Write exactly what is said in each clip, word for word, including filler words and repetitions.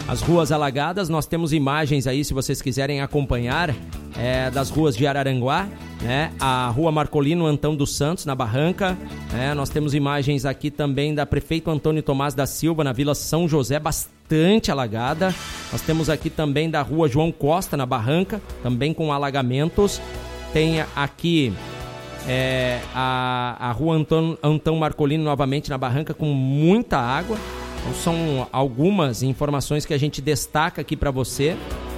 as ruas alagadas. Nós temos imagens aí, se vocês quiserem acompanhar, é, das ruas de Araranguá, né? A rua Marcolino Antão dos Santos, na Barranca, né? Nós temos imagens aqui também da prefeito Antônio Tomás da Silva, na Vila São José, bastante alagada. Nós temos aqui também da rua João Costa, na Barranca, também com alagamentos. Tem aqui é, a, a rua Antão, Antão Marcolino, novamente na Barranca, com muita água. Então, são algumas informações que a gente destaca aqui para você.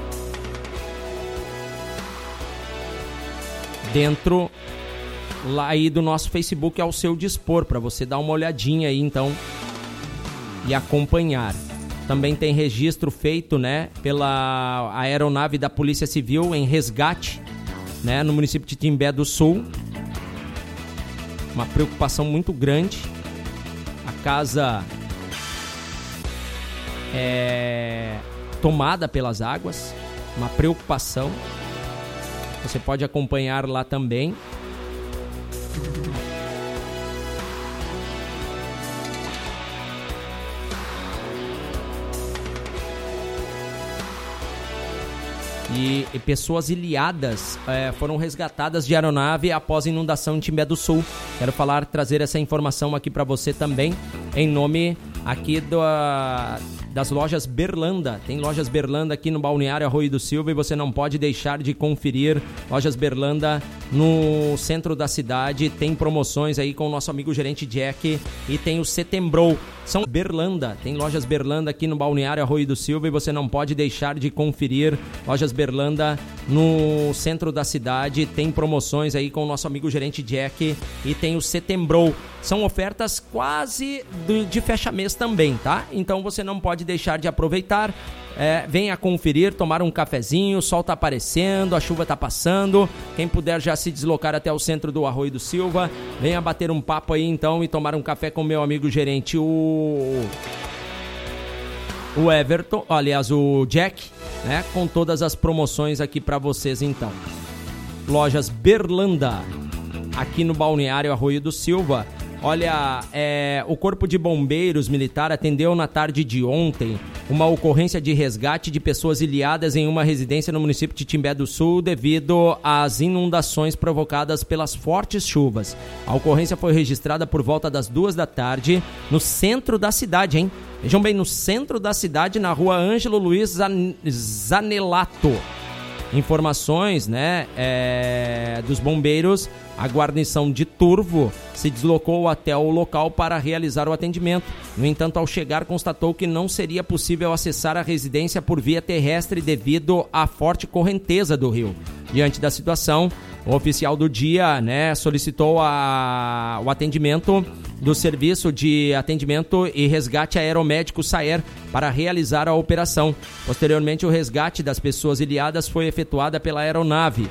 Dentro lá aí do nosso Facebook, ao seu dispor, para você dar uma olhadinha aí, então, e acompanhar. Também tem registro feito, né, pela aeronave da Polícia Civil em resgate, né, no município de Timbé do Sul. Uma preocupação muito grande. A casa é tomada pelas águas, uma preocupação. Você pode acompanhar lá também. E, e pessoas ilhadas é, foram resgatadas de aeronave após inundação em Timbé do Sul. Quero falar, trazer essa informação aqui para você também, em nome aqui do, a, das lojas Berlanda. Tem lojas Berlanda aqui no Balneário Arroio do Silva e você não pode deixar de conferir. Lojas Berlanda no centro da cidade. Tem promoções aí com o nosso amigo gerente Jack e tem o Setembrou. São Berlanda, tem lojas Berlanda aqui no Balneário Arroio do Silva e você não pode deixar de conferir. Lojas Berlanda no centro da cidade, tem promoções aí com o nosso amigo gerente Jack e tem o Setembrou. São ofertas quase de, de fecha-mês também, tá? Então você não pode deixar de aproveitar. É, venha conferir, tomar um cafezinho, o sol tá aparecendo, a chuva tá passando. Quem puder já se deslocar até o centro do Arroio do Silva, venha bater um papo aí então e tomar um café com o meu amigo gerente, o, o Everton, aliás, o Jack, né? Com todas as promoções aqui para vocês então. Lojas Berlanda, aqui no Balneário Arroio do Silva. Olha, é, o Corpo de Bombeiros Militar atendeu na tarde de ontem uma ocorrência de resgate de pessoas ilhadas em uma residência no município de Timbé do Sul devido às inundações provocadas pelas fortes chuvas. A ocorrência foi registrada por volta das duas da tarde no centro da cidade, hein? Vejam bem, no centro da cidade, na rua Ângelo Luiz Zan... Zanelato. Informações, né, é, dos bombeiros, a guarnição de Turvo se deslocou até o local para realizar o atendimento. No entanto, ao chegar, constatou que não seria possível acessar a residência por via terrestre devido à forte correnteza do rio. Diante da situação, o oficial do dia, né, solicitou a, o atendimento do Serviço de Atendimento e Resgate Aeromédico SAER para realizar a operação. Posteriormente, o resgate das pessoas ilhadas foi efetuado pela aeronave.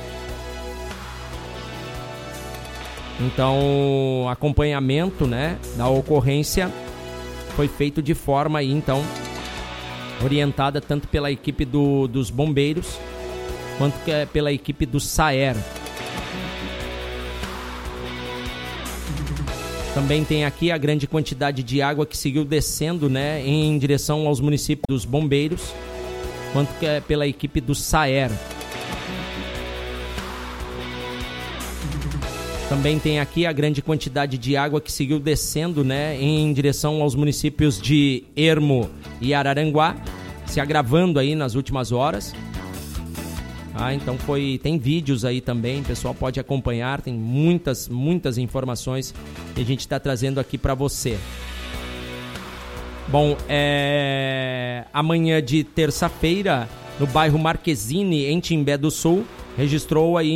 Então, acompanhamento, né, da ocorrência foi feito de forma aí, então, orientada tanto pela equipe do, dos bombeiros quanto que pela equipe do SAER. Também tem aqui a grande quantidade de água que seguiu descendo, né, em direção aos municípios dos bombeiros, quanto que é pela equipe do SAER. Também tem aqui a grande quantidade de água que seguiu descendo, né, em direção aos municípios de Ermo e Araranguá, se agravando aí nas últimas horas. Ah, então foi, tem vídeos aí também, o pessoal pode acompanhar, tem muitas, muitas informações que a gente está trazendo aqui para você. Bom, é... amanhã de terça-feira, no bairro Marquezine, em Timbé do Sul, registrou aí